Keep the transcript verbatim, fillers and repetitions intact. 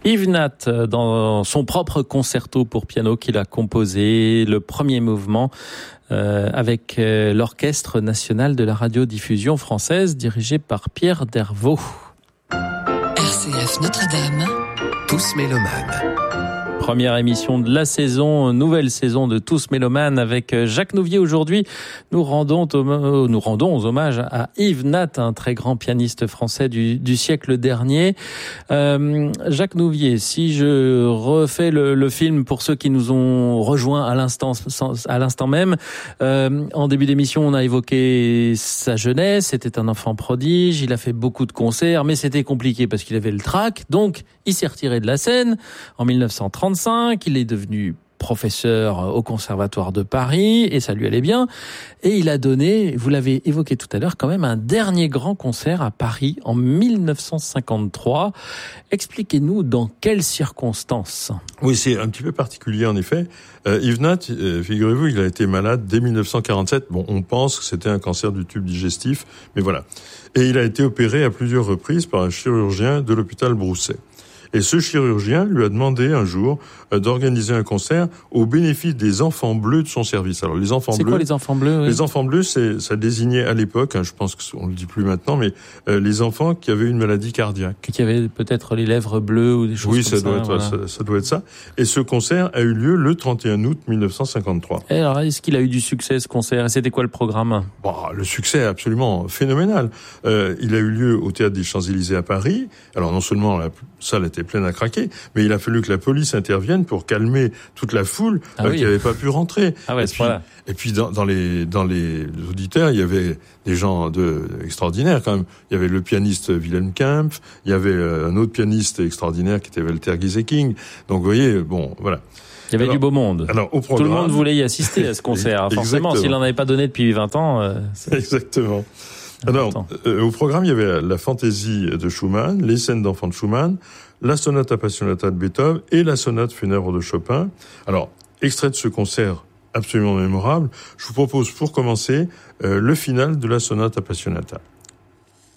Yves Nat, dans son propre concerto pour piano qu'il a composé, le premier mouvement euh, avec euh, l'Orchestre national de la radiodiffusion française dirigé par Pierre Dervaux. R C F Notre-Dame, Tous mélomanes. Première émission de la saison, nouvelle saison de Tous mélomanes avec Jacques Nouvier. Aujourd'hui, nous rendons, nous rendons hommage à Yves Nat, un très grand pianiste français du, du siècle dernier. Euh, Jacques Nouvier, si je refais le, le film pour ceux qui nous ont rejoints à l'instant, à l'instant même, euh, en début d'émission, on a évoqué sa jeunesse. C'était un enfant prodige. Il a fait beaucoup de concerts, mais c'était compliqué parce qu'il avait le trac. Donc, il s'est retiré de la scène en mille neuf cent trente-cinq. Il est devenu professeur au Conservatoire de Paris et ça lui allait bien. Et il a donné, vous l'avez évoqué tout à l'heure, quand même un dernier grand concert à Paris en mille neuf cent cinquante-trois. Expliquez-nous dans quelles circonstances. Oui, c'est un petit peu particulier en effet. Euh, Yves Nat, euh, figurez-vous, il a été malade dès mille neuf cent quarante-sept. Bon, on pense que c'était un cancer du tube digestif, mais voilà. Et il a été opéré à plusieurs reprises par un chirurgien de l'hôpital Broussais. Et ce chirurgien lui a demandé un jour euh, d'organiser un concert au bénéfice des enfants bleus de son service. Alors les enfants c'est bleus. C'est quoi les enfants bleus? Oui. Les enfants bleus, c'est ça désignait à l'époque, hein, je pense qu'on le dit plus maintenant, mais euh, les enfants qui avaient une maladie cardiaque, qui avaient peut-être les lèvres bleues ou des choses oui, comme ça ça. Oui, ça doit être ça, ça doit être ça. Et ce concert a eu lieu le trente et un août mille neuf cent cinquante-trois. Et alors, est-ce qu'il a eu du succès ce concert? Et c'était quoi le programme? Bon, le succès est absolument phénoménal. Euh, il a eu lieu au Théâtre des Champs-Élysées à Paris. Alors non seulement la salle était pleine à craquer, mais il a fallu que la police intervienne pour calmer toute la foule ah euh, oui. qui n'avait pas pu rentrer. Ah ouais, et, puis, et puis dans, dans les dans les auditeurs, il y avait des gens de extraordinaires quand même. Il y avait le pianiste Wilhelm Kempf, il y avait euh, un autre pianiste extraordinaire qui était Walter Gieseking. Donc vous voyez, bon, voilà. Il y avait alors, du beau monde. Alors, au programme, tout le monde voulait y assister à ce concert. Forcément, s'il n'en avait pas donné depuis vingt ans. Euh, c'est... Exactement. Alors, euh, au programme, il y avait la fantaisie de Schumann, les scènes d'enfants de Schumann, la sonate appassionata de Beethoven et la sonate funèbre de Chopin. Alors, extrait de ce concert absolument mémorable, je vous propose pour commencer euh, le final de la sonate appassionata.